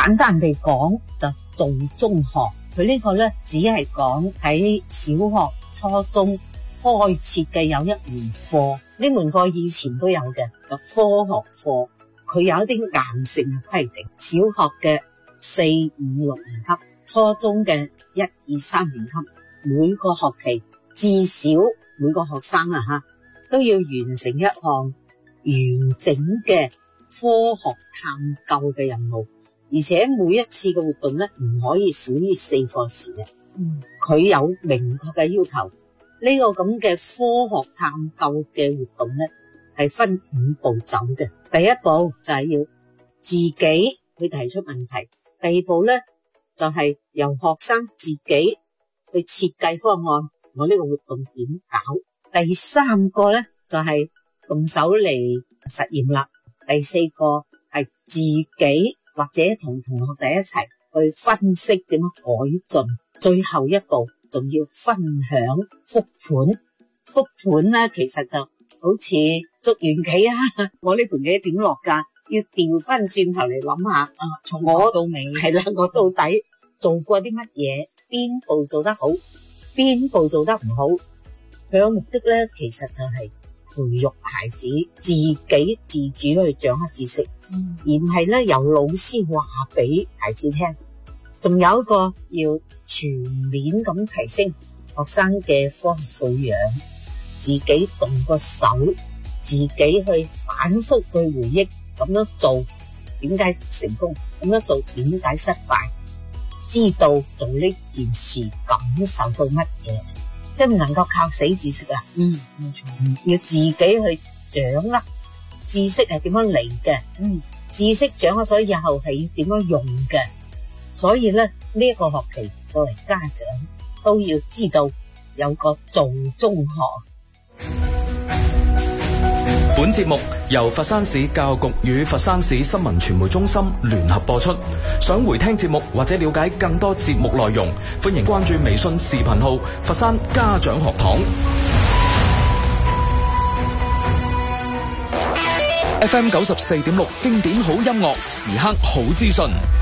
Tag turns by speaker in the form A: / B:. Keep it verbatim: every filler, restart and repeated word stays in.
A: 簡單地講就做中學，佢呢個呢，只係講喺小學、初中開設嘅有一門課，呢門課以前都有嘅，就科學課，佢有一啲硬性嘅規定。小學嘅四五六年級，初中嘅一二三年級，每個學期至少每個學生啊吓都要完成一項完整嘅科學探究嘅任務，而且每一次嘅活動咧唔可以少於四課時嘅。嗯，佢有明確嘅要求。呢個咁嘅科學探究嘅活動咧係分五步走嘅。第一步就係要自己去提出問題，第二步咧就係由學生自己去設計方案，我呢個活動點搞。第三個咧就係動手嚟實驗啦。第四個係自己或者同同學仔一齊去分析點樣改進。最後一步仲要分享復盤。復盤咧其實就好似捉完棋啊，我呢盤棋點落噶，要調翻轉頭嚟諗下啊，從我到尾係啦，我到底做過啲乜嘢，邊步做得好，邊步做得唔好。佢嘅目的咧其實就係培育孩子自己自主去掌握知識，嗯、而唔係咧由老師話俾孩子聽。仲有一個要全面咁提升學生嘅科學素養，自己動個手，自己去反覆去回憶，咁樣做點解成功，咁樣做點解失敗，知道做呢件事感受到乜嘢，即係唔能夠靠死知識啊。嗯，冇錯，要自己去掌握知識係點樣嚟嘅。嗯，知識掌握咗以後係要點樣用嘅。所以咧呢一個學期作為家長都要知道有個做中學。
B: 本節目由佛山市教育局與佛山市新聞傳媒中心聯合播出。想回聽節目或者了解更多節目內容，歡迎關注微信視頻號佛山家長學堂。F M 九十四點六經典好音樂，時刻好資訊。